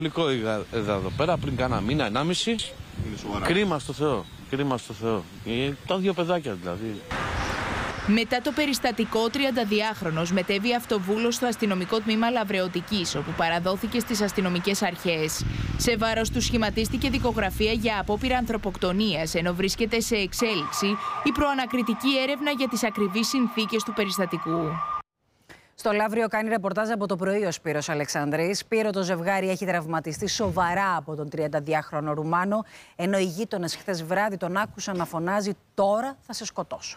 Εδώ πέρα πριν κάνα μήνα, 1,5. Κρίμα στο Θεό. Κρίμα στο Θεό. Τα δύο παιδάκια δηλαδή. Μετά το περιστατικό, 32χρονος μετέβη αυτοβούλος στο αστυνομικό τμήμα Λαβρεωτικής, όπου παραδόθηκε στις αστυνομικές αρχές. Σε βάρος του σχηματίστηκε δικογραφία για απόπειρα ανθρωποκτονίας, ενώ βρίσκεται σε εξέλιξη η προανακριτική έρευνα για τις ακριβείς συνθήκες του περιστατικού. Στο Λαύριο κάνει ρεπορτάζ από το πρωί ο Σπύρος Αλεξανδρής. Σπύρο, το ζευγάρι έχει τραυματιστεί σοβαρά από τον 32χρονο Ρουμάνο, ενώ οι γείτονες χθες βράδυ τον άκουσαν να φωνάζει «Τώρα θα σε σκοτώσω».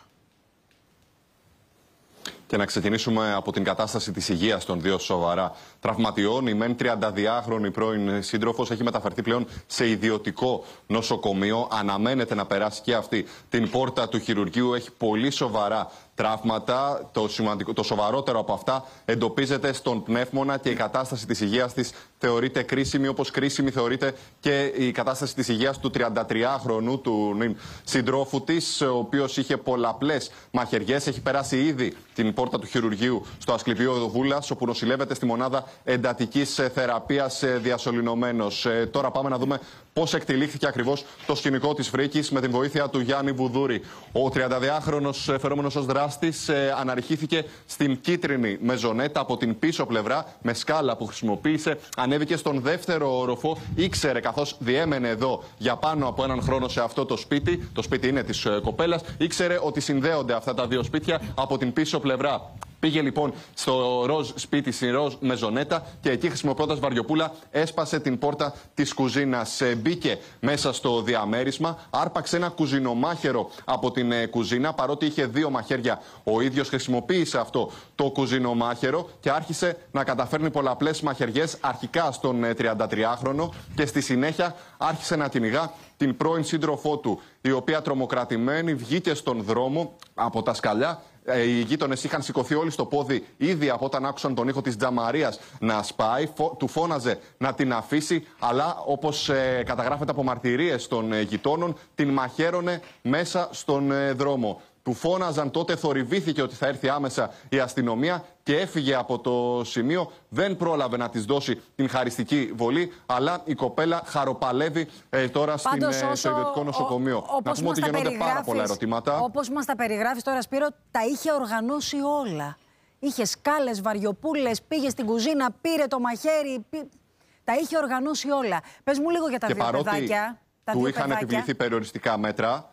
Και να ξεκινήσουμε από την κατάσταση της υγείας των δύο σοβαρά τραυματιών. Η μεν 32χρονη πρώην σύντροφος έχει μεταφερθεί πλέον σε ιδιωτικό νοσοκομείο. Αναμένεται να περάσει και αυτή την πόρτα του χειρουργείου. Έχει πολύ σοβαρά τραύματα. Το σοβαρότερο από αυτά εντοπίζεται στον πνεύμονα και η κατάσταση της υγείας της θεωρείται κρίσιμη, όπως κρίσιμη θεωρείται και η κατάσταση της υγείας του 33χρονου του συντρόφου της, ο οποίος είχε πολλαπλές μαχαιριές. Έχει περάσει ήδη την πόρτα του χειρουργείου στο Ασκληπείο Βούλας, όπου νοσηλεύεται στη μονάδα εντατικής θεραπείας διασωληνωμένος. Τώρα πάμε να δούμε πώς εκτελήχθηκε ακριβώς το σκηνικό της φρίκης με την βοήθεια του Γιάννη Βουδούρη. Ο 32χρονος φερόμενος ως δράστης αναρριχήθηκε στην κίτρινη μεζονέτα από την πίσω πλευρά με σκάλα που χρησιμοποίησε. Ανέβηκε στον δεύτερο όροφο. Ήξερε, καθώς διέμενε εδώ για πάνω από έναν χρόνο σε αυτό το σπίτι είναι της κοπέλας, ήξερε ότι συνδέονται αυτά τα δύο σπίτια από την πίσω πλευρά. Πήγε λοιπόν στο ροζ σπίτι, στη ροζ μεζονέτα, και εκεί, χρησιμοποιώντας βαριοπούλα, έσπασε την πόρτα της κουζίνας. Μπήκε μέσα στο διαμέρισμα, άρπαξε ένα κουζινομάχαιρο από την κουζίνα, παρότι είχε δύο μαχαίρια. Ο ίδιος χρησιμοποίησε αυτό το κουζινομάχαιρο και άρχισε να καταφέρνει πολλαπλές μαχαιριές, αρχικά στον 33χρονο, και στη συνέχεια άρχισε να κυνηγά την πρώην σύντροφό του, η οποία τρομοκρατημένη βγήκε στον δρόμο από τα σκαλιά. Οι γείτονες είχαν σηκωθεί όλοι στο πόδι ήδη από όταν άκουσαν τον ήχο της τζαμαρίας να σπάει. Του φώναζε να την αφήσει, αλλά όπως καταγράφεται από μαρτυρίες των γειτόνων, την μαχαίρωνε μέσα στον δρόμο. Του φώναζαν, τότε θορυβήθηκε ότι θα έρθει άμεσα η αστυνομία και έφυγε από το σημείο. Δεν πρόλαβε να της δώσει την χαριστική βολή, αλλά η κοπέλα χαροπαλεύει τώρα στο ιδιωτικό νοσοκομείο. Να πούμε ότι γίνονται πάρα πολλά ερωτήματα. Όπως μας τα περιγράφεις τώρα, Σπύρο, τα είχε οργανώσει όλα. Είχε σκάλες, βαριοπούλες, πήγε στην κουζίνα, πήρε το μαχαίρι. Τα είχε οργανώσει όλα. Πες μου λίγο για τα δύο παιδάκια. Του είχαν επιβληθεί περιοριστικά μέτρα.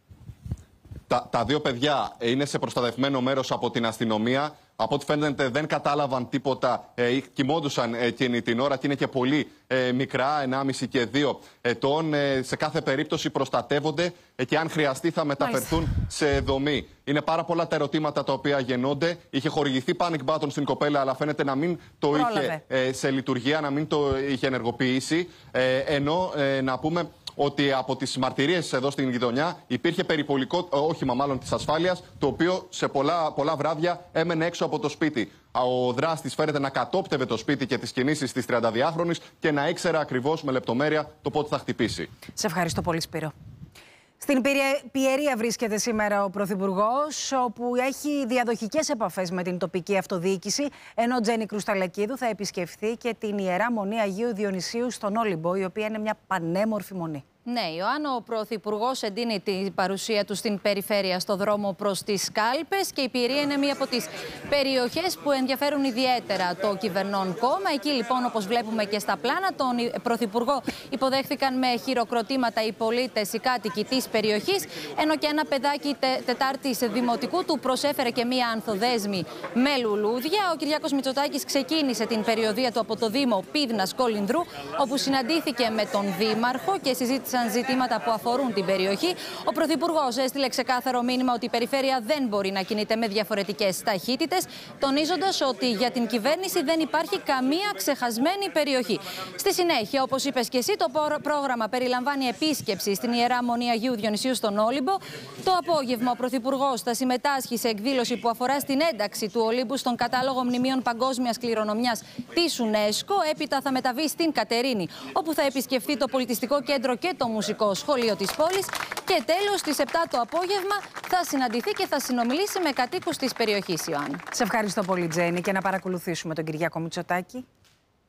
Τα δύο παιδιά είναι σε προστατευμένο μέρος από την αστυνομία. Από ό,τι φαίνεται δεν κατάλαβαν τίποτα, κοιμόντουσαν εκείνη την ώρα και είναι και πολύ μικρά, 1,5 και 2 ετών. Σε κάθε περίπτωση προστατεύονται και αν χρειαστεί θα μεταφερθούν σε δομή. Είναι πάρα πολλά τα ερωτήματα τα οποία γεννώνται. Είχε χορηγηθεί panic button στην κοπέλα, αλλά φαίνεται να μην το είχε σε λειτουργία, να μην το είχε ενεργοποιήσει. Ενώ να πούμε ότι από τις μαρτυρίες εδώ στην γειτονιά υπήρχε περιπολικό όχημα, μάλλον της ασφάλειας, το οποίο σε πολλά βράδια έμενε έξω από το σπίτι. Ο δράστης φέρεται να κατόπτευε το σπίτι και τις κινήσεις της 32χρονης και να ήξερε ακριβώς με λεπτομέρεια το πότε θα χτυπήσει. Σε ευχαριστώ πολύ, Σπύρο. Στην Πιερία βρίσκεται σήμερα ο Πρωθυπουργός, όπου έχει διαδοχικές επαφές με την τοπική αυτοδιοίκηση, ενώ Τζέννη Κρουσταλακίδου θα επισκεφθεί και την Ιερά Μονή Αγίου Διονυσίου στον Όλυμπο, η οποία είναι μια πανέμορφη μονή. Ναι, Ιωάννα, ο Πρωθυπουργός εντείνει την παρουσία του στην περιφέρεια στο δρόμο προς τις Κάλπες και η Πιερία είναι μία από τις περιοχές που ενδιαφέρουν ιδιαίτερα το κυβερνών κόμμα. Εκεί λοιπόν, όπως βλέπουμε και στα πλάνα, τον Πρωθυπουργό υποδέχθηκαν με χειροκροτήματα οι πολίτες, οι κάτοικοι της περιοχής, ενώ και ένα παιδάκι τετάρτης δημοτικού του προσέφερε και μία ανθοδέσμη με λουλούδια. Ο Κυριάκος Μητσοτάκης ξεκίνησε την περιοδεία του από το Δήμο Πύδνας Κολυνδρού, όπου συναντήθηκε με τον Δήμαρχο και συζήτησε ζητήματα που αφορούν την περιοχή. Ο Πρωθυπουργός έστειλε ξεκάθαρο μήνυμα ότι η περιφέρεια δεν μπορεί να κινείται με διαφορετικές ταχύτητες, τονίζοντας ότι για την κυβέρνηση δεν υπάρχει καμία ξεχασμένη περιοχή. Στη συνέχεια, όπως είπες και εσύ, το πρόγραμμα περιλαμβάνει επίσκεψη στην Ιερά Μονή Αγίου Διονυσίου στον Όλυμπο. Το απόγευμα, ο Πρωθυπουργός θα συμμετάσχει σε εκδήλωση που αφορά στην ένταξη του Ολύμπου στον κατάλογο μνημείων παγκόσμιας κληρονομιάς της UNESCO. Έπειτα θα μεταβεί στην Κατερίνη, όπου θα επισκεφθεί το πολιτιστικό κέντρο και το μουσικό σχολείο της πόλης, και τέλος στις 7 το απόγευμα θα συναντηθεί και θα συνομιλήσει με κατοίκους της περιοχής, Ιωάννη. Σε ευχαριστώ πολύ, Τζέννη, και να παρακολουθήσουμε τον Κυριάκο Μητσοτάκη.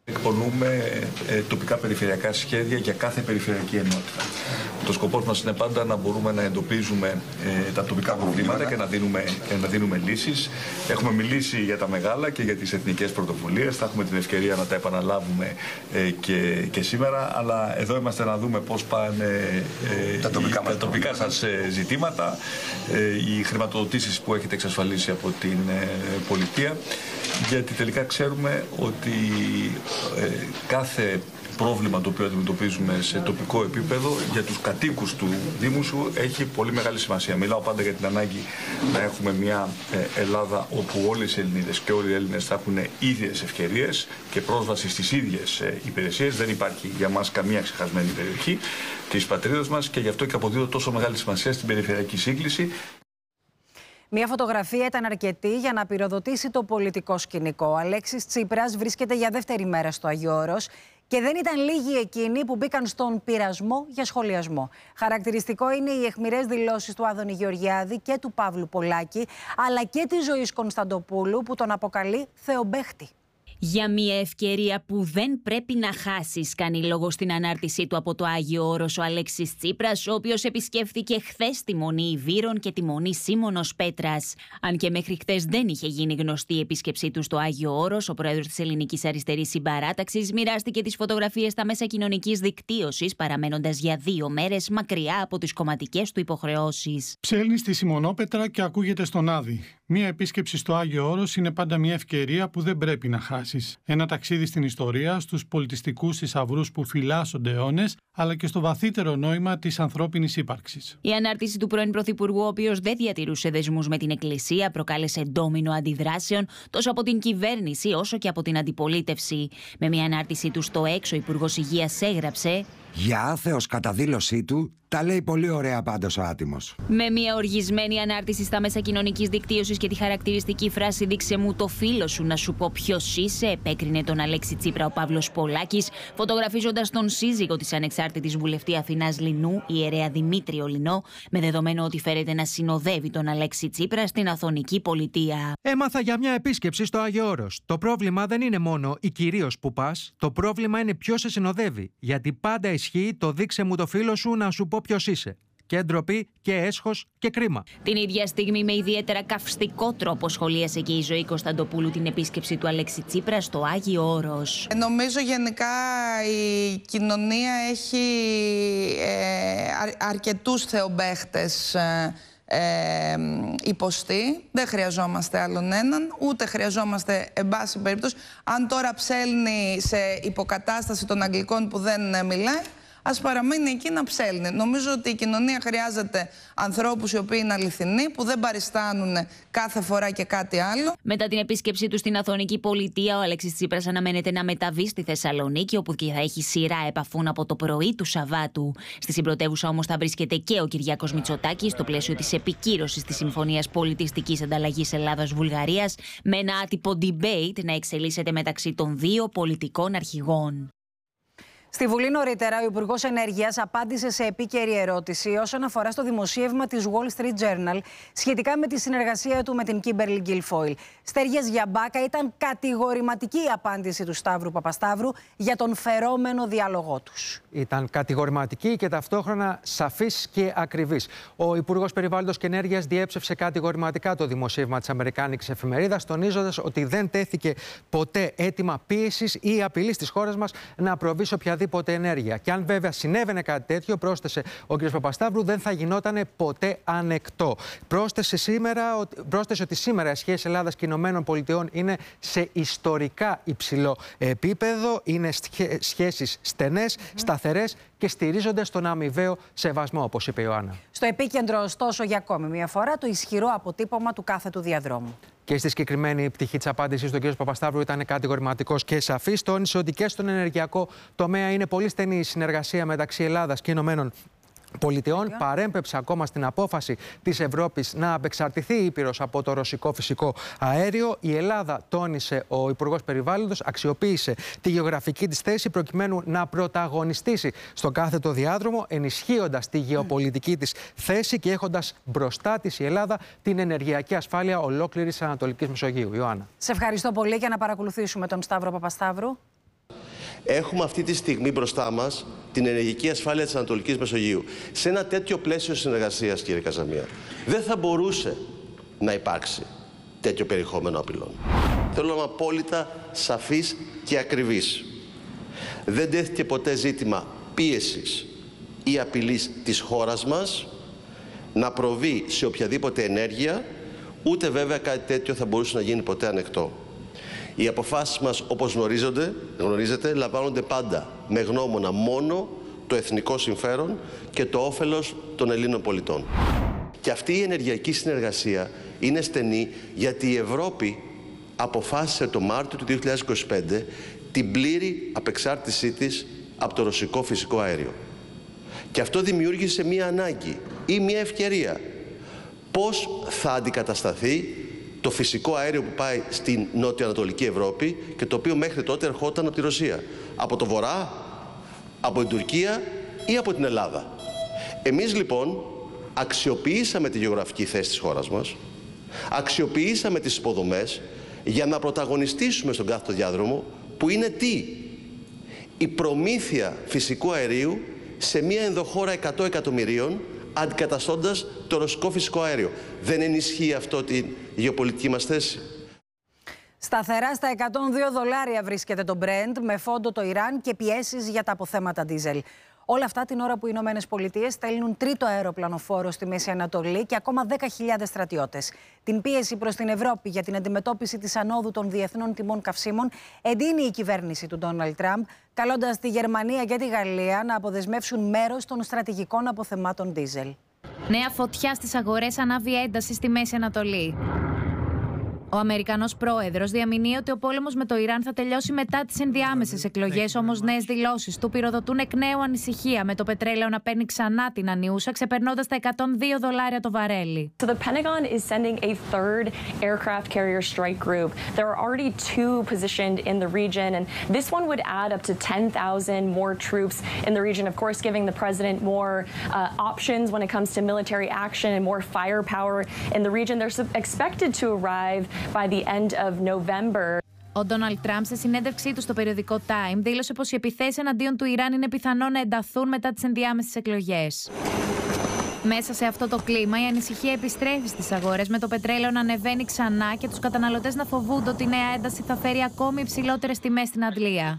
Εκπονούμε τοπικά περιφερειακά σχέδια για κάθε περιφερειακή ενότητα. Το σκοπός μας είναι πάντα να μπορούμε να εντοπίζουμε τα τοπικά προβλήματα και να δίνουμε λύσεις. Έχουμε μιλήσει για τα μεγάλα και για τις εθνικές πρωτοβουλίες. Θα έχουμε την ευκαιρία να τα επαναλάβουμε και σήμερα. Αλλά εδώ είμαστε να δούμε πώς πάνε τα τοπικά σας ζητήματα, οι χρηματοδοτήσεις που έχετε εξασφαλίσει από την πολιτεία. Γιατί τελικά ξέρουμε ότι κάθε πρόβλημα το οποίο αντιμετωπίζουμε σε τοπικό επίπεδο για τους κατοίκους του Δήμου σου έχει πολύ μεγάλη σημασία. Μιλάω πάντα για την ανάγκη να έχουμε μια Ελλάδα όπου όλες οι Ελληνίδες και όλοι οι Έλληνες θα έχουν ίδιες ευκαιρίες και πρόσβαση στις ίδιες υπηρεσίες. Δεν υπάρχει για μας καμία ξεχασμένη περιοχή της πατρίδας μας και γι' αυτό και αποδίδω τόσο μεγάλη σημασία στην περιφερειακή σύγκληση. Μια φωτογραφία ήταν αρκετή για να πυροδοτήσει το πολιτικό σκηνικό. Ο Αλέξης Τσίπρας βρίσκεται για δεύτερη μέρα στο Άγιο Όρος και δεν ήταν λίγοι εκείνοι που μπήκαν στον πειρασμό για σχολιασμό. Χαρακτηριστικό είναι οι αιχμηρές δηλώσεις του Άδωνη Γεωργιάδη και του Παύλου Πολάκη, αλλά και της Ζωής Κωνσταντοπούλου που τον αποκαλεί θεομπαίχτη. Για μια ευκαιρία που δεν πρέπει να χάσεις, κάνει λόγο στην ανάρτησή του από το Άγιο Όρος ο Αλέξης Τσίπρας, ο οποίος επισκέφθηκε χθες τη Μονή Ιβύρων και τη Μονή Σίμωνος Πέτρας. Αν και μέχρι χθες δεν είχε γίνει γνωστή η επίσκεψή του στο Άγιο Όρος, ο πρόεδρος της Ελληνικής Αριστερής Συμπαράταξης μοιράστηκε τις φωτογραφίες στα μέσα κοινωνικής δικτύωσης, παραμένοντας για 2 μέρες μακριά από τις κομματικές του υποχρεώσεις. Ψέλνει στη Σιμωνόπετρα και ακούγεται στον Άδη. Μία επίσκεψη στο Άγιο Όρος είναι πάντα μια ευκαιρία που δεν πρέπει να χάσεις. Ένα ταξίδι στην ιστορία, στους πολιτιστικούς θησαυρούς που φυλάσσονται αιώνες, αλλά και στο βαθύτερο νόημα της ανθρώπινης ύπαρξης. Η ανάρτηση του πρώην Πρωθυπουργού, ο οποίος δεν διατηρούσε δεσμούς με την Εκκλησία, προκάλεσε ντόμινο αντιδράσεων τόσο από την κυβέρνηση όσο και από την αντιπολίτευση. Με μια ανάρτηση του στο X, ο Υπουργός Υγείας έγραψε: «Για άθεος κατά δήλωσή του, τα λέει πολύ ωραία πάντως ο άτιμος». Με μια οργισμένη ανάρτηση στα μέσα κοινωνικής δικτύωσης και τη χαρακτηριστική φράση «Δείξε μου το φίλο σου να σου πω ποιος είσαι», επέκρινε τον Αλέξη Τσίπρα ο Παύλος Πολάκης, φωτογραφίζοντας τον σύζυγο της ανεξάρτητης βουλευτή Αθηνάς Λινού, ιερέα Δημήτριο Λινό, με δεδομένο ότι φέρεται να συνοδεύει τον Αλέξη Τσίπρα στην Αθωνική πολιτεία. Έμαθα για μια επίσκεψη στο Άγιο Όρος. Το πρόβλημα δεν είναι μόνο ή κυρίως που πας, το πρόβλημα είναι ποιος σε συνοδεύει. Γιατί πάντα ισχύει το «δείξε μου το φίλο σου να σου πω ποιος είσαι». Και ντροπή και έσχος και κρίμα. Την ίδια στιγμή, με ιδιαίτερα καυστικό τρόπο, σχολίασε και η Ζωή Κωνσταντοπούλου την επίσκεψη του Αλέξη Τσίπρα στο Άγιο Όρος. Νομίζω γενικά η κοινωνία έχει αρκετούς θεομπαίχτες υποστεί. Δεν χρειαζόμαστε άλλον έναν, ούτε χρειαζόμαστε, εν πάση περίπτωση, αν τώρα ψέλνει σε υποκατάσταση των Αγγλικών που δεν μιλάει, ας παραμείνει εκεί να ψέλνει. Νομίζω ότι η κοινωνία χρειάζεται ανθρώπους οι οποίοι είναι αληθινοί, που δεν παριστάνουν κάθε φορά και κάτι άλλο. Μετά την επίσκεψή του στην Αθωνική πολιτεία, ο Αλέξης Τσίπρας αναμένεται να μεταβεί στη Θεσσαλονίκη, όπου και θα έχει σειρά επαφών από το πρωί του Σαββάτου. Στη συμπρωτεύουσα όμως θα βρίσκεται και ο Κυριάκος Μητσοτάκης, στο πλαίσιο της επικύρωσης της Συμφωνίας Πολιτιστικής Ανταλλαγής Ελλάδας-Βουλγαρίας, με ένα άτυπο debate να εξελίσσεται μεταξύ των δύο πολιτικών αρχηγών. Στη Βουλή νωρίτερα, ο Υπουργός Ενέργειας απάντησε σε επίκαιρη ερώτηση όσον αφορά στο δημοσίευμα της Wall Street Journal σχετικά με τη συνεργασία του με την Kimberly Guilfoyle. Στέργιας για μπάκα, ήταν κατηγορηματική η απάντηση του Σταύρου Παπασταύρου για τον φερόμενο διάλογό τους. Ήταν κατηγορηματική και ταυτόχρονα σαφής και ακριβής. Ο Υπουργός Περιβάλλοντος και Ενέργειας διέψευσε κατηγορηματικά το δημοσίευμα της αμερικάνικης εφημερίδας, τονίζοντας ότι δεν τέθηκε ποτέ αίτημα πίεσης ή απειλής της χώρας μας να προβεί σε οποιαδήποτε ενέργεια. Και αν βέβαια συνέβαινε κάτι τέτοιο, πρόσθεσε ο κ. Παπασταύρου, δεν θα γινόταν ποτέ ανεκτό. Πρόσθεσε ότι σήμερα οι σχέσεις Ελλάδας και Ηνωμένων Πολιτειών είναι σε ιστορικά υψηλό επίπεδο. Είναι σχέσεις στενές, σταθερές και στηρίζονται στον αμοιβαίο σεβασμό, όπως είπε η Ιωάννα. Στο επίκεντρο, ωστόσο, για ακόμη μια φορά, το ισχυρό αποτύπωμα του κάθετου διαδρόμου. Και στη συγκεκριμένη πτυχή της απάντησης του κ. Παπασταύρου ήταν κατηγορηματικός και σαφής. Τόνισε ότι και στον ενεργειακό τομέα είναι πολύ στενή η συνεργασία μεταξύ Ελλάδας και Ηνωμένων Πολιτειών. Παρέμπεψε ακόμα στην απόφαση της Ευρώπης να απεξαρτηθεί η Ήπειρος από το ρωσικό φυσικό αέριο. Η Ελλάδα, τόνισε ο Υπουργός Περιβάλλοντος, αξιοποίησε τη γεωγραφική της θέση προκειμένου να πρωταγωνιστήσει στον κάθετο διάδρομο, ενισχύοντας τη γεωπολιτική της θέση και έχοντας μπροστά της η Ελλάδα την ενεργειακή ασφάλεια ολόκληρης Ανατολικής Μεσογείου. Ιωάννα. Σε ευχαριστώ πολύ και να παρακολουθήσουμε τον Σταύρο Παπασταύρου. Έχουμε αυτή τη στιγμή μπροστά μας την ενεργειακή ασφάλεια της Ανατολικής Μεσογείου. Σε ένα τέτοιο πλαίσιο συνεργασίας, κύριε Καζαμία, δεν θα μπορούσε να υπάρξει τέτοιο περιεχόμενο απειλών. Θέλω να είμαι απόλυτα σαφής και ακριβής. Δεν τέθηκε ποτέ ζήτημα πίεσης ή απειλής της χώρας μας να προβεί σε οποιαδήποτε ενέργεια, ούτε βέβαια κάτι τέτοιο θα μπορούσε να γίνει ποτέ ανεκτό. Οι αποφάσεις μας, όπως γνωρίζετε, λαμβάνονται πάντα με γνώμονα μόνο το εθνικό συμφέρον και το όφελος των Ελλήνων πολιτών. Και αυτή η ενεργειακή συνεργασία είναι στενή γιατί η Ευρώπη αποφάσισε το Μάρτιο του 2025 την πλήρη απεξάρτησή της από το ρωσικό φυσικό αέριο. Και αυτό δημιούργησε μία ανάγκη ή μία ευκαιρία. Πώς θα αντικατασταθεί το φυσικό αέριο που πάει στην νότιο-ανατολική Ευρώπη και το οποίο μέχρι τότε ερχόταν από τη Ρωσία. Από το Βορρά, από την Τουρκία ή από την Ελλάδα. Εμείς λοιπόν αξιοποιήσαμε τη γεωγραφική θέση της χώρας μας, αξιοποιήσαμε τις υποδομές για να πρωταγωνιστήσουμε στον κάθετο διάδρομο που είναι τι? Η προμήθεια φυσικού αερίου σε μια ενδοχώρα 100 εκατομμυρίων αντικαταστώντας το ρωσικό φυσικό αέριο. Δεν ενισχύει αυτό τη γεωπολιτική μας θέση? Σταθερά στα $102 βρίσκεται το Brent, με φόντο το Ιράν και πιέσεις για τα αποθέματα ντίζελ. Όλα αυτά την ώρα που οι Ηνωμένες Πολιτείες στέλνουν τρίτο αεροπλανοφόρο στη Μέση Ανατολή και ακόμα 10.000 στρατιώτες. Την πίεση προς την Ευρώπη για την αντιμετώπιση της ανόδου των διεθνών τιμών καυσίμων εντείνει η κυβέρνηση του Ντόναλντ Τραμπ, καλώντας τη Γερμανία και τη Γαλλία να αποδεσμεύσουν μέρος των στρατηγικών αποθεμάτων ντίζελ. Νέα φωτιά στις αγορές, ανάβει ένταση στη Μέση Ανατολή. Ο Αμερικανός πρόεδρος διαμηνύει ότι ο πόλεμος με το Ιράν θα τελειώσει μετά τις ενδιάμεσες εκλογές, όμως νέες δηλώσεις του πυροδοτούν εκ νέου ανησυχία, με το πετρέλαιο να παίρνει ξανά την ανιούσα, ξεπερνώντας τα $102 το βαρέλι. So the Pentagon is sending a third aircraft carrier strike group. There are already 2 positioned in the region, and this one would add up to 10,000 more troops in the region, of course giving the president more options when it comes to military action and more firepower in the region. They're expected to arrive by the end of November. Ο Ντόναλντ Τραμπ, σε συνέντευξή του στο περιοδικό Time, δήλωσε πως οι επιθέσεις εναντίον του Ιράν είναι πιθανό να ενταθούν μετά τις ενδιάμεσες εκλογές. Μέσα σε αυτό το κλίμα, η ανησυχία επιστρέφει στις αγορές, με το πετρέλαιο να ανεβαίνει ξανά και τους καταναλωτές να φοβούνται ότι η νέα ένταση θα φέρει ακόμη υψηλότερες τιμές στην Αγγλία.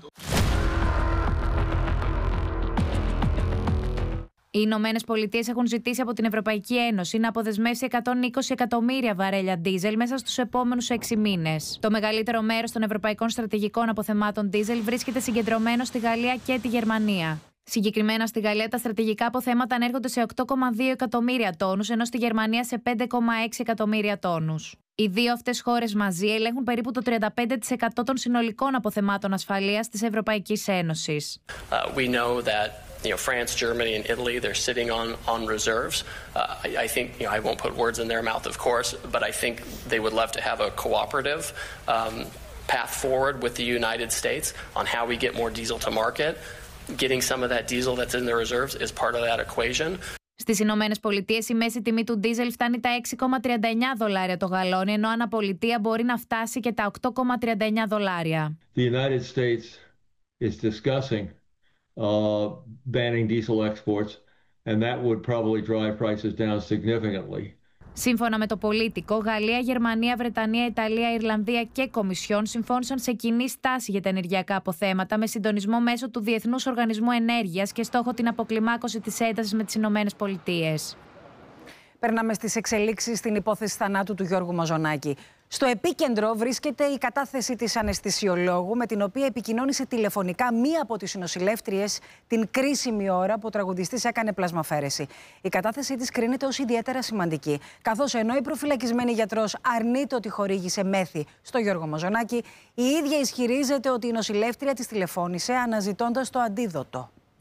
Οι Ηνωμένες Πολιτείες έχουν ζητήσει από την Ευρωπαϊκή Ένωση να αποδεσμεύσει 120 εκατομμύρια βαρέλια ντίζελ μέσα στους επόμενους 6 μήνες. Το μεγαλύτερο μέρος των ευρωπαϊκών στρατηγικών αποθεμάτων ντίζελ βρίσκεται συγκεντρωμένο στη Γαλλία και τη Γερμανία. Συγκεκριμένα στη Γαλλία τα στρατηγικά αποθέματα ανέρχονται σε 8,2 εκατομμύρια τόνους, ενώ στη Γερμανία σε 5,6 εκατομμύρια τόνους. Οι δύο αυτές χώρες μαζί ελέγχουν περίπου το 35% των συνολικών αποθεμάτων ασφαλείας της Ευρωπαϊκής Ένωσης. France, Germany, and Italy, they're sitting on reserves. I think, I won't put words in their mouth, of course, but I think they would love to have a cooperative path forward with the United States on how we get more diesel to market. Getting some of that diesel that's in the reserves is part of that equation. Στις Ηνωμένες Πολιτείες η μέση τιμή του ντίζελ φτάνει τα $6,39 το γαλόνι, ενώ αναπολιτεία μπορεί να φτάσει και τα $8,39. The United States is discussing banning diesel exports, and that would probably drive prices down significantly. Σύμφωνα με το Πολίτικο, Γαλλία, Γερμανία, Βρετανία, Ιταλία, Ιρλανδία και Κομισιόν συμφώνησαν σε κοινή στάση για τα ενεργειακά αποθέματα, με συντονισμό μέσω του Διεθνούς Οργανισμού Ενέργειας και στόχο την αποκλιμάκωση της έντασης με τις Ηνωμένες Πολιτείες. Περνάμε στις εξελίξεις στην υπόθεση θανάτου του Γιώργου Μαζονάκη. Στο επίκεντρο βρίσκεται η κατάθεση της αναισθησιολόγου, με την οποία επικοινώνησε τηλεφωνικά μία από τις νοσηλεύτριες την κρίσιμη ώρα που ο τραγουδιστής έκανε πλασμαφαίρεση. Η κατάθεσή της κρίνεται ως ιδιαίτερα σημαντική, καθώς ενώ η προφυλακισμένη γιατρός αρνείται ότι χορήγησε μέθη στο Γιώργο Μαζονάκη, η ίδια ισχυρίζεται ότι η νοσηλεύτρια της τηλεφώνησε αναζητώντας το αντίδοτο.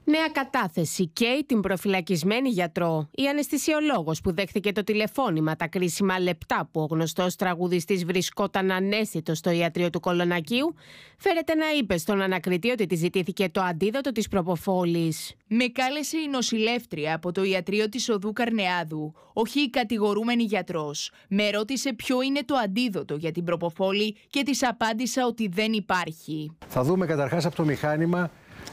Νέα κατάθεση καίει την προφυλακισμένη γιατρό. Η αναισθησιολόγος που δέχθηκε το τηλεφώνημα τα κρίσιμα λεπτά που ο γνωστός τραγουδιστής βρισκόταν αναίσθητος στο ιατρείο του Κολονακίου, φέρεται να είπε στον ανακριτή ότι τη ζητήθηκε το αντίδοτο της προποφόλης. Με κάλεσε η νοσηλεύτρια από το ιατρείο της Οδού Καρνεάδου, όχι η κατηγορούμενη γιατρός. Με ρώτησε ποιο είναι το αντίδοτο για την προποφόλη και της απάντησα ότι δεν υπάρχει. Θα δούμε καταρχάς από το μηχάνημα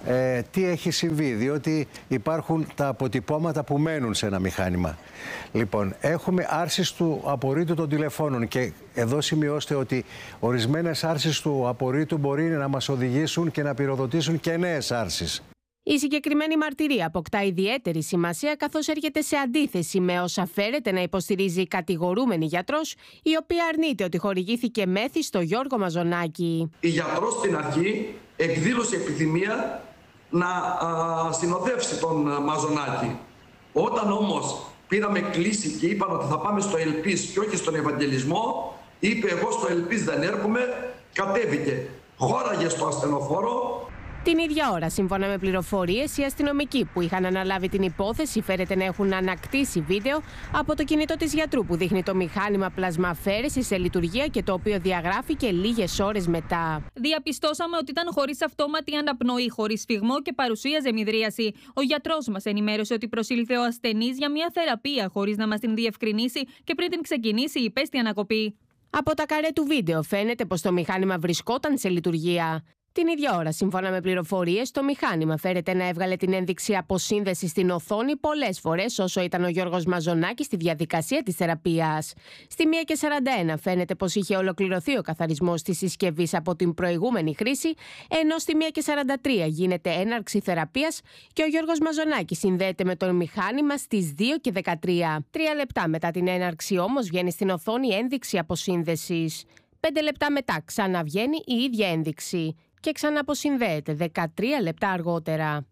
τι έχει συμβεί, διότι υπάρχουν τα αποτυπώματα που μένουν σε ένα μηχάνημα. Λοιπόν, έχουμε άρσεις του απορρίτου των τηλεφώνων και εδώ σημειώστε ότι ορισμένες άρσεις του απορρίτου μπορεί να μας οδηγήσουν και να πυροδοτήσουν και νέες άρσεις. Η συγκεκριμένη μαρτυρία αποκτά ιδιαίτερη σημασία καθώς έρχεται σε αντίθεση με όσα φέρεται να υποστηρίζει η κατηγορούμενη γιατρός, η οποία αρνείται ότι χορηγήθηκε μέθη στο Γιώργο Μαζονάκη. Η γιατρός στην αρχή εκδήλωσε επιθυμία να συνοδεύσει τον Μαζονάκη. Όταν όμως πήραμε κλίση και είπαν ότι θα πάμε στο Ελπίς και όχι στον Ευαγγελισμό, είπε εγώ στο Ελπίς δεν έρχομαι, κατέβηκε, χώραγε στο ασθενοφόρο. Την ίδια ώρα, σύμφωνα με πληροφορίες, οι αστυνομικοί που είχαν αναλάβει την υπόθεση φέρεται να έχουν ανακτήσει βίντεο από το κινητό της γιατρού που δείχνει το μηχάνημα πλασμαφέρεσης σε λειτουργία και το οποίο διαγράφηκε λίγες ώρες μετά. Διαπιστώσαμε ότι ήταν χωρίς αυτόματη αναπνοή, χωρίς σφιγμό και παρουσίαζε μυδρίαση. Ο γιατρός μας ενημέρωσε ότι προσήλθε ο ασθενής για μια θεραπεία χωρίς να μας την διευκρινίσει και πριν την ξεκινήσει υπέστη ανακοπή. Από τα καρέ του βίντεο φαίνεται πως το μηχάνημα βρισκόταν σε λειτουργία. Την ίδια ώρα, σύμφωνα με πληροφορίες, το μηχάνημα φέρεται να έβγαλε την ένδειξη αποσύνδεση στην οθόνη πολλές φορές όσο ήταν ο Γιώργος Μαζονάκης στη διαδικασία της θεραπείας. Στη 1:41 φαίνεται πως είχε ολοκληρωθεί ο καθαρισμός της συσκευής από την προηγούμενη χρήση, ενώ στη 1:43 γίνεται έναρξη θεραπείας και ο Γιώργος Μαζονάκης συνδέεται με το μηχάνημα στις 2:13. 3 λεπτά μετά την έναρξη όμως βγαίνει στην οθόνη ένδειξη αποσύνδεσης. 5 λεπτά μετά ξαναβγαίνει η ίδια ένδειξη και ξαναποσυνδέεται 13 λεπτά αργότερα.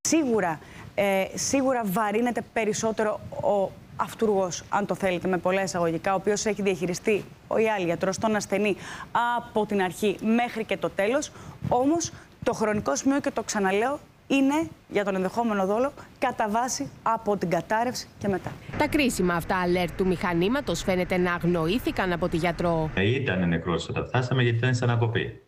Σίγουρα βαρύνεται περισσότερο ο αυτούργος, αν το θέλετε, με πολλά εισαγωγικά, ο οποίος έχει διαχειριστεί ή άλλη γιατρός τον ασθενή από την αρχή μέχρι και το τέλος. Όμως το χρονικό σημείο, και το ξαναλέω, είναι για τον ενδεχόμενο δόλο κατά βάση από την κατάρρευση και μετά. Τα κρίσιμα αυτά αλέρτ του μηχανήματος φαίνεται να αγνοήθηκαν από τη γιατρό. Ήταν νεκρός όταν φτάσαμε γιατί ήταν σε ανακοπή.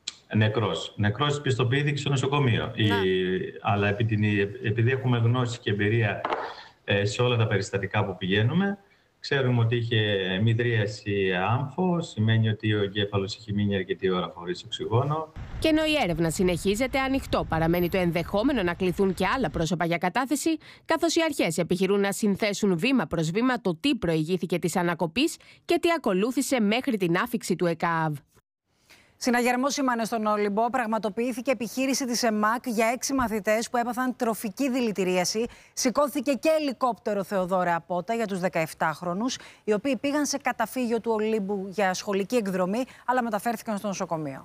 Νεκρός πιστοποιήθηκε στο νοσοκομείο. Αλλά επειδή έχουμε γνώση και εμπειρία σε όλα τα περιστατικά που πηγαίνουμε, ξέρουμε ότι είχε μυδρίαση άμφο, σημαίνει ότι ο εγκέφαλος είχε μείνει αρκετή ώρα χωρίς οξυγόνο. Και ενώ η έρευνα συνεχίζεται, ανοιχτό παραμένει το ενδεχόμενο να κληθούν και άλλα πρόσωπα για κατάθεση, καθώς οι αρχές επιχειρούν να συνθέσουν βήμα προς βήμα το τι προηγήθηκε της ανακοπής και τι ακολούθησε μέχρι την άφιξη του ΕΚΑΒ. Συναγερμό σήμανε στον Όλυμπο. Πραγματοποιήθηκε επιχείρηση της ΕΜΑΚ για 6 μαθητές που έπαθαν τροφική δηλητηρίαση. Σηκώθηκε και ελικόπτερο Θεοδώρα Απότα για τους 17χρονους, οι οποίοι πήγαν σε καταφύγιο του Ολύμπου για σχολική εκδρομή, αλλά μεταφέρθηκαν στο νοσοκομείο.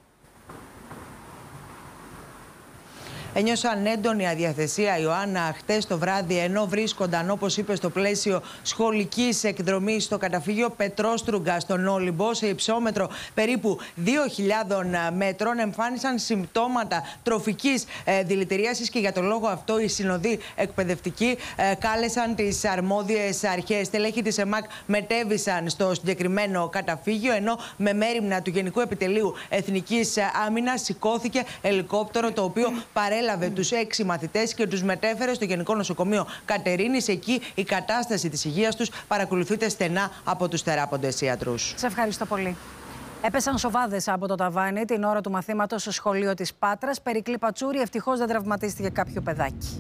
Ένιωσαν έντονη αδιαθεσία, Ιωάννα, χτες το βράδυ, ενώ βρίσκονταν, όπως είπε, στο πλαίσιο σχολικής εκδρομής στο καταφύγιο Πετρόστρugga στον Όλυμπο, σε υψόμετρο περίπου 2.000 μέτρων, εμφάνισαν συμπτώματα τροφικής δηλητηρίασης και για τον λόγο αυτό οι συνοδοί εκπαιδευτικοί κάλεσαν τις αρμόδιες αρχές. Στελέχη της ΕΜΑΚ μετέβησαν στο συγκεκριμένο καταφύγιο, ενώ με μέριμνα του Γενικού Επιτελείου Εθνικής Άμυνας σηκώθηκε ελικόπτερο, το οποίο παρέλαβε τους 6 μαθητές και τους μετέφερε στο Γενικό Νοσοκομείο Κατερίνης. Εκεί η κατάσταση της υγείας τους παρακολουθείται στενά από τους θεράποντες ιατρούς. Σε ευχαριστώ πολύ. Έπεσαν σοβάδες από το ταβάνι την ώρα του μαθήματος στο σχολείο της Πάτρας. Περικλή Πατσούρη, ευτυχώς δεν τραυματίστηκε κάποιο παιδάκι.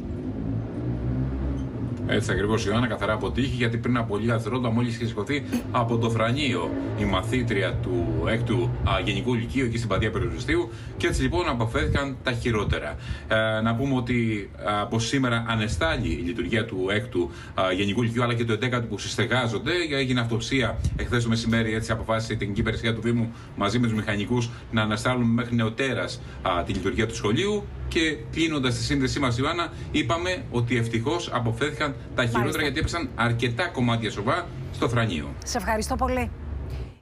Έτσι ακριβώς, Ιωάννα, καθαρά από τύχη, γιατί πριν από λίγα δευτερόλεπτα μόλις είχε σηκωθεί από το Θρανείο η μαθήτρια του 6ου Γενικού Λυκείου εκεί στην πλατεία Περιοριστείου και έτσι λοιπόν αποφέθηκαν τα χειρότερα. Να πούμε ότι από σήμερα ανεστάλλει η λειτουργία του 6ου Γενικού Λυκείου αλλά και του 11ου που συστεγάζονται. Έγινε αυτοψία εχθές το μεσημέρι, έτσι αποφάσισε η τεχνική υπηρεσία του Δήμου μαζί με τους μηχανικούς να αναστάλουν μέχρι νεοτέρας τη λειτουργία του σχολείου. Και κλείνοντας τη σύνδεσή μας, Ιωάννα, είπαμε ότι ευτυχώς αποφέθηκαν τα χειρότερα γιατί έπεσαν αρκετά κομμάτια σοβά στο Θρανείο. Σε ευχαριστώ πολύ.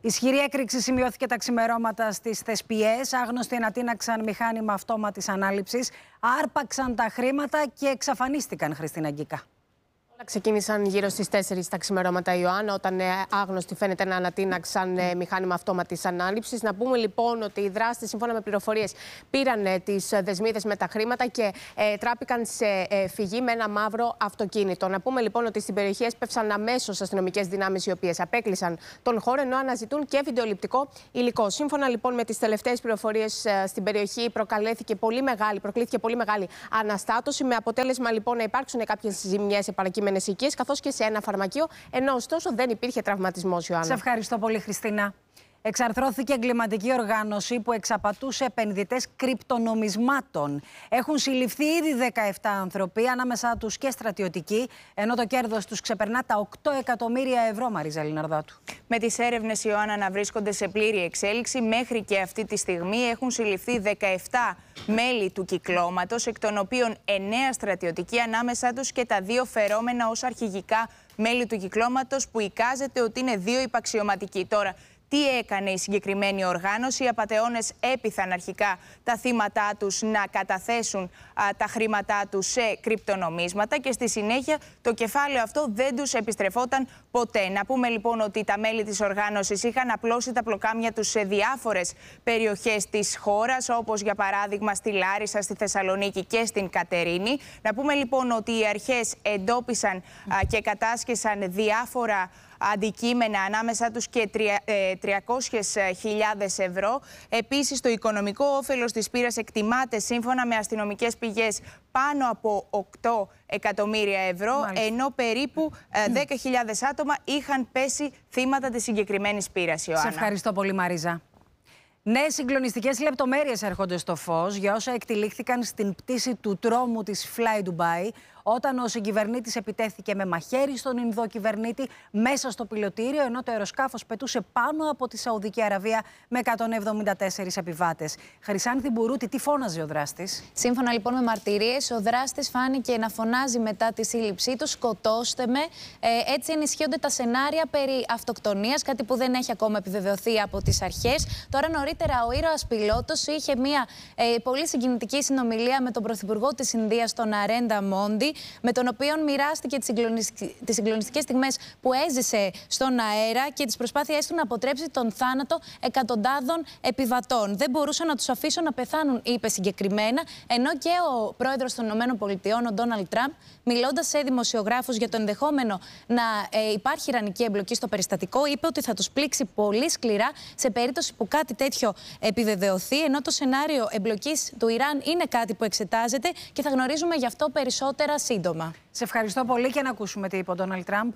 Ισχυρή έκρηξη σημειώθηκε τα ξημερώματα στις Θεσπιές. Άγνωστοι ανατείναξαν μηχάνημα αυτόματης ανάληψης, άρπαξαν τα χρήματα και εξαφανίστηκαν, Χριστίνα Γκίκα. Ξεκίνησαν γύρω στις 4 τα ξημερώματα, Ιωάννα, όταν άγνωστοι φαίνεται να ανατείναξαν μηχάνημα αυτόματης ανάληψης. Να πούμε λοιπόν ότι οι δράστες, σύμφωνα με πληροφορίες, πήραν τις δεσμίδες με τα χρήματα και τράπηκαν σε φυγή με ένα μαύρο αυτοκίνητο. Να πούμε λοιπόν ότι στην περιοχή έσπευσαν αμέσως αστυνομικές δυνάμεις, οι οποίες απέκλεισαν τον χώρο, ενώ αναζητούν και βιντεοληπτικό υλικό. Σύμφωνα λοιπόν με τις τελευταίες πληροφορίες, στην περιοχή προκλήθηκε πολύ μεγάλη αναστάτωση, με αποτέλεσμα λοιπόν να υπάρξουν κάποιες ζημιές σε παρακείμενες οικίες, καθώς και σε ένα φαρμακείο, ενώ ωστόσο δεν υπήρχε τραυματισμός, Ιωάννα. Σε ευχαριστώ πολύ, Χριστίνα. Εξαρθρώθηκε εγκληματική οργάνωση που εξαπατούσε επενδυτές κρυπτονομισμάτων. Έχουν συλληφθεί ήδη 17 άνθρωποι, ανάμεσά τους και στρατιωτικοί, ενώ το κέρδος τους ξεπερνά τα 8 εκατομμύρια ευρώ, Μαρίζα Λιναρδάτου. Με τις έρευνες, Ιωάννα, να βρίσκονται σε πλήρη εξέλιξη, μέχρι και αυτή τη στιγμή έχουν συλληφθεί 17 μέλη του κυκλώματος, εκ των οποίων 9 στρατιωτικοί, ανάμεσά τους και τα 2 φερόμενα ως αρχηγικά μέλη του κυκλώματος, που εικάζεται ότι είναι 2 υπαξιωματικοί. Τώρα, τι έκανε η συγκεκριμένη οργάνωση? Οι απατεώνες έπειθαν αρχικά τα θύματά τους να καταθέσουν τα χρήματά τους σε κρυπτονομίσματα και στη συνέχεια το κεφάλαιο αυτό δεν τους επιστρεφόταν ποτέ. Να πούμε λοιπόν ότι τα μέλη της οργάνωσης είχαν απλώσει τα πλοκάμια τους σε διάφορες περιοχές της χώρας, όπως για παράδειγμα στη Λάρισα, στη Θεσσαλονίκη και στην Κατερίνη. Να πούμε λοιπόν ότι οι αρχές εντόπισαν και κατάσχεσαν διάφορα αντικείμενα, ανάμεσά τους και 300.000 ευρώ. Επίσης, το οικονομικό όφελος της πύρας εκτιμάται, σύμφωνα με αστυνομικές πηγές, πάνω από 8 εκατομμύρια ευρώ, ενώ περίπου 10.000 άτομα είχαν πέσει θύματα της συγκεκριμένης πύρας, Ιωάννα. Σε ευχαριστώ πολύ, Μαρίζα. Νέες συγκλονιστικές λεπτομέρειες έρχονται στο φως για όσα εκτυλίχθηκαν στην πτήση του τρόμου της Fly Dubai, όταν ο συγκυβερνήτης επιτέθηκε με μαχαίρι στον Ινδό κυβερνήτη μέσα στο πιλωτήριο, ενώ το αεροσκάφος πετούσε πάνω από τη Σαουδική Αραβία με 174 επιβάτες. Χρυσάνθη Μπουρούτη, τι φώναζε ο δράστης? Σύμφωνα λοιπόν με μαρτυρίες, ο δράστης φάνηκε να φωνάζει μετά τη σύλληψή του «Σκοτώστε με». Έτσι ενισχύονται τα σενάρια περί αυτοκτονίας, κάτι που δεν έχει ακόμα επιβεβαιωθεί από τις αρχές. Τώρα νωρίτερα ο ήρωας πιλότος είχε μια πολύ συγκινητική συνομιλία με τον Πρωθυπουργό της Ινδίας, τον Ναρέντα Μόντι, με τον οποίο μοιράστηκε τις συγκλονιστικές στιγμές που έζησε στον αέρα και τις προσπάθειές του να αποτρέψει τον θάνατο εκατοντάδων επιβατών. Δεν μπορούσα να τους αφήσω να πεθάνουν, είπε συγκεκριμένα, ενώ και ο πρόεδρος των ΗΠΑ, ο Ντόναλντ Τραμπ, μιλώντας σε δημοσιογράφους για το ενδεχόμενο να υπάρχει ιρανική εμπλοκή στο περιστατικό, είπε ότι θα τους πλήξει πολύ σκληρά σε περίπτωση που κάτι τέτοιο επιβεβαιωθεί, ενώ το σενάριο εμπλοκής του Ιράν είναι κάτι που εξετάζεται και θα γνωρίζουμε γι' αυτό περισσότερα σύντομα. Σε ευχαριστώ πολύ και να ακούσουμε τι είπε ο Ντόναλντ Τραμπ.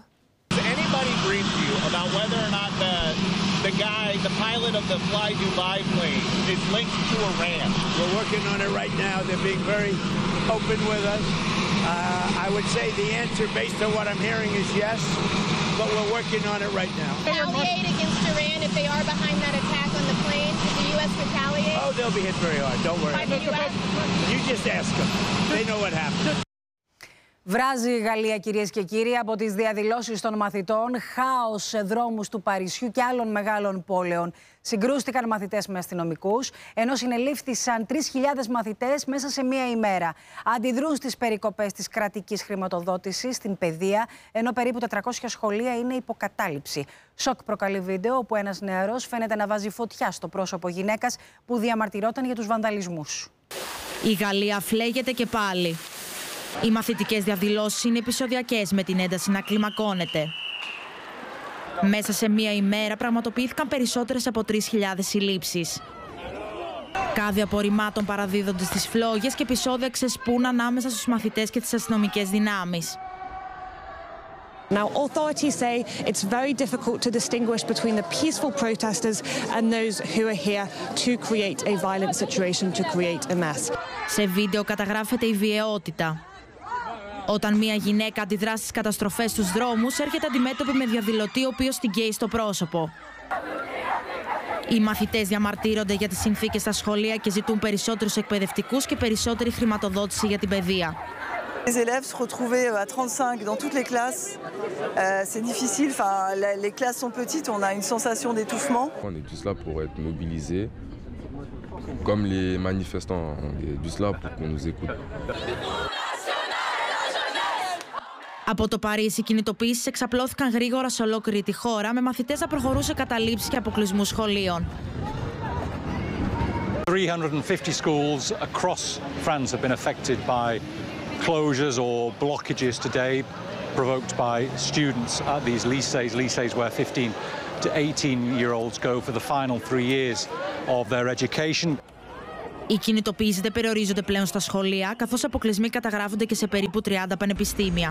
The guy, the pilot of the Fly Dubai plane, is linked to Iran. We're working on it right now. They're being very open with us. I would say the answer, based on what I'm hearing, is yes, but we're working on it right now. Retaliate against Iran if they are behind that attack on the plane? Did the U.S. retaliate? Oh, they'll be hit very hard. Don't worry. By the U.S.? You just ask them. They know what happened. Βράζει η Γαλλία, κυρίες και κύριοι, από τις διαδηλώσεις των μαθητών, χάος σε δρόμους του Παρισιού και άλλων μεγάλων πόλεων. Συγκρούστηκαν μαθητές με αστυνομικούς, ενώ συνελήφθησαν 3.000 μαθητές μέσα σε μία ημέρα. Αντιδρούν στις περικοπές της κρατικής χρηματοδότησης στην παιδεία, ενώ περίπου 400 σχολεία είναι υποκατάληψη. Σοκ προκαλεί βίντεο όπου ένας νεαρός φαίνεται να βάζει φωτιά στο πρόσωπο γυναίκας που διαμαρτυρόταν για τους βανδαλισμούς. Η Γαλλία φλέγεται και πάλι. Οι μαθητικές διαδηλώσεις είναι επεισοδιακές, με την ένταση να κλιμακώνεται. Μέσα σε μία ημέρα πραγματοποιήθηκαν περισσότερες από 3.000 συλλήψεις. Κάδοι απορριμμάτων παραδίδονται στις φλόγες και επεισόδια ξεσπούν ανάμεσα στους μαθητές και τις αστυνομικές δυνάμεις. Now, authorities say it's very difficult to distinguish between the peaceful protesters and those who are here to create a violent situation, to create a mess. Σε βίντεο καταγράφεται η βιαιότητα. Όταν μια γυναίκα αντιδρά στις καταστροφές στους δρόμους, έρχεται αντιμέτωπη με διαδηλωτή ο οποίος την καίει στο πρόσωπο. Οι μαθητές διαμαρτύρονται για τις συνθήκες στα σχολεία και ζητούν περισσότερους εκπαιδευτικούς και περισσότερη χρηματοδότηση για την παιδεία. Les élèves se retrouver à 35 dans toutes les classes, c'est difficile. Enfin, les classes sont petites, on a une sensation d'étouffement. On est tous là pour être mobilisés, comme les manifestants. On est tous là pour qu'on nous écoute. Από το Παρίσι, οι κινητοποιήσεις εξαπλώθηκαν γρήγορα σε ολόκληρη τη χώρα, με μαθητές να προχωρούν σε καταλήψεις και αποκλεισμούς σχολείων. 350 schools across France have been affected by closures or blockages today, provoked by students at these lycées where 15 to 18-year-olds go for the final 3 years of their education. Οι κινητοποιήσεις δεν περιορίζονται πλέον στα σχολεία, καθώς αποκλεισμοί καταγράφονται και σε περίπου 30 πανεπιστήμια.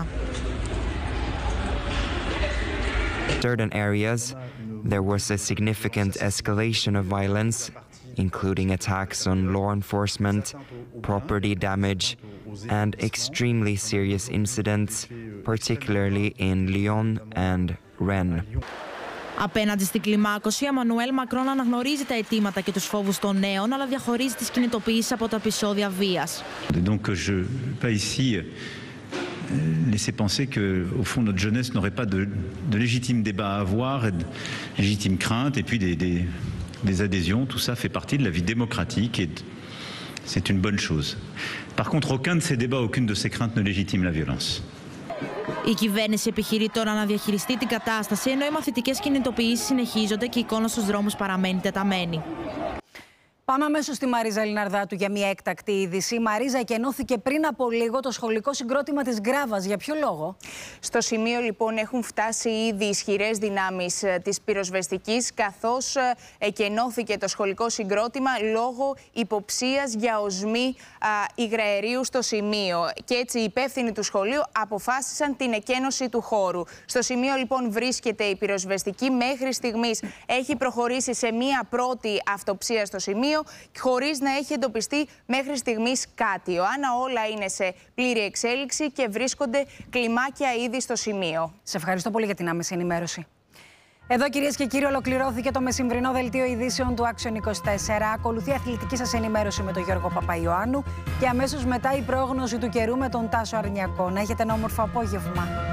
Certain areas, there was a significant escalation of violence, including attacks on law enforcement, property damage, and extremely serious incidents, particularly in Lyon and Rennes. Απέναντι στην κλιμάκωση, ο Εμμανουέλ Μακρόν αναγνωρίζει τα αιτήματα και τους φόβους των νέων, αλλά διαχωρίζει τις κινητοποιήσεις από τα επεισόδια βίας. Donc je pas ici laisser penser que au fond notre jeunesse n'aurait pas de légitimes débats à avoir et de légitimes craintes et puis des adhésions, tout ça fait partie de la vie démocratique et c'est une bonne chose. Par contre, aucun de ces débats, aucune de ces craintes ne légitime la violence. Η κυβέρνηση επιχειρεί τώρα να διαχειριστεί την κατάσταση, ενώ οι μαθητικές κινητοποιήσεις συνεχίζονται και η εικόνα στους δρόμους παραμένει τεταμένη. Πάμε αμέσως στη Μαρίζα Λιναρδάτου για μια έκτακτη είδηση. Μαρίζα, εκενώθηκε πριν από λίγο το σχολικό συγκρότημα της Γκράβας. Για ποιο λόγο? Στο σημείο λοιπόν έχουν φτάσει ήδη ισχυρές δυνάμεις της πυροσβεστικής, καθώς εκενώθηκε το σχολικό συγκρότημα λόγω υποψίας για οσμή υγραερίου στο σημείο. Και έτσι οι υπεύθυνοι του σχολείου αποφάσισαν την εκένωση του χώρου. Στο σημείο λοιπόν βρίσκεται η πυροσβεστική. Μέχρι στιγμής έχει προχωρήσει σε μια πρώτη αυτοψία στο σημείο, χωρίς να έχει εντοπιστεί μέχρι στιγμής κάτι. Άννα, όλα είναι σε πλήρη εξέλιξη και βρίσκονται κλιμάκια ήδη στο σημείο. Σε ευχαριστώ πολύ για την άμεση ενημέρωση. Εδώ, κυρίες και κύριοι, ολοκληρώθηκε το μεσημβρινό δελτίο ειδήσεων του Action 24. Ακολουθεί αθλητική σας ενημέρωση με τον Γιώργο Παπαϊωάννου και αμέσως μετά η πρόγνωση του καιρού με τον Τάσο Αρνιακό. Να έχετε ένα όμορφο απόγευμα.